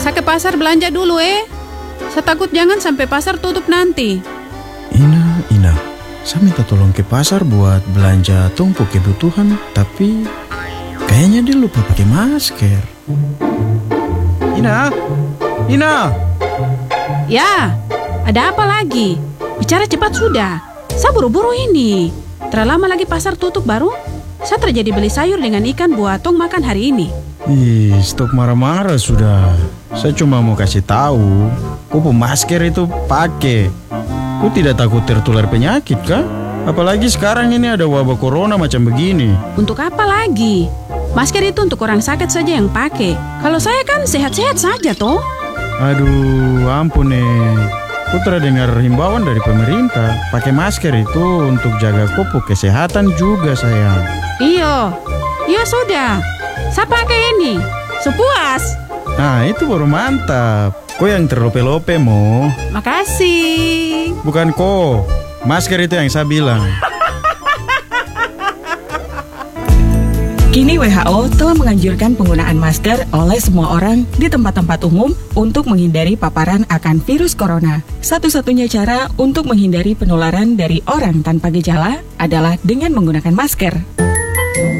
Saya ke pasar belanja dulu Saya takut jangan sampai pasar tutup nanti. Ina, saya minta tolong ke pasar buat belanja tumpuk kebutuhan, tapi kayaknya dia lupa pakai masker. Ina. Ya, ada apa lagi? Bicara cepat sudah. Saya buru-buru ini. Terlalu lama lagi pasar tutup baru. Saya terjadi beli sayur dengan ikan buat tong makan hari ini. Stop marah-marah sudah. Saya cuma mau kasih tahu, kau masker itu pakai. Kau tidak takut tertular penyakit kah? Apalagi sekarang ini ada wabah corona macam begini. Untuk apa lagi? Masker itu untuk orang sakit saja yang pakai. Kalau saya kan sehat-sehat saja toh. Aduh, ampun Aku terdengar himbauan dari pemerintah. Pakai masker itu untuk jaga kupu kesehatan juga sayang. Iya sudah. Saya pakai ini. Sepuas. Nah itu baru mantap. Kau yang terlope-lope Mo. Makasih. Bukan kau. Masker itu yang saya bilang. Kini WHO telah menganjurkan penggunaan masker oleh semua orang di tempat-tempat umum untuk menghindari paparan akan virus corona. Satu-satunya cara untuk menghindari penularan dari orang tanpa gejala adalah dengan menggunakan masker.